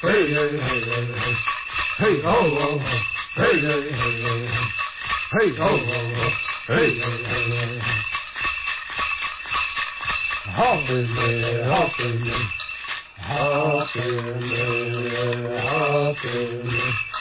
hey, hey, hey, hey, hey. Hey, oh, oh, hey, hey, hey, hey, hey. Hey, oh, oh, hey, hey, hey, hey. Hoppin', hoppin', hoppin', hoppin'.